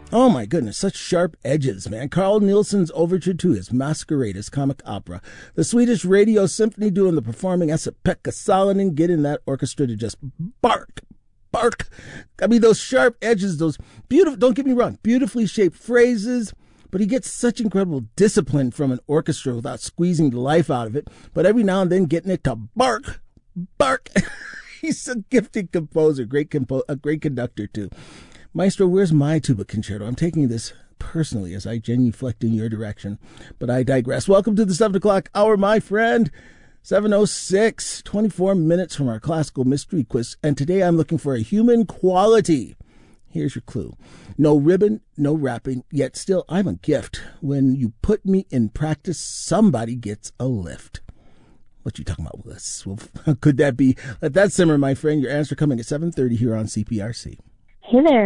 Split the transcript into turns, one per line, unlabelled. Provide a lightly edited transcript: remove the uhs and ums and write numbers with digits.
Oh my goodness, such sharp edges, man. Carl Nielsen's overture to his Masquerade, his comic opera. The Swedish Radio Symphony doing the performing. Esa-Pekka Salonen getting that orchestra to just bark. I mean, those sharp edges, those beautiful, don't get me wrong, beautifully shaped phrases, but he gets such incredible discipline from an orchestra without squeezing the life out of it, but every now and then getting it to bark. He's a gifted composer, a great conductor too. Maestro, where's my tuba concerto? I'm taking this personally as I genuflect in your direction, but I digress. Welcome to the 7 o'clock hour, my friend. 7:06, 24 minutes from our classical mystery quiz, and today I'm looking for a human quality. Here's your clue. No ribbon, no wrapping, yet still I'm a gift. When you put me in practice, somebody gets a lift. What you talking about, Willis? Well, could that be? Let that simmer, my friend. Your answer coming at 7:30 here on CPRC.
Hey there.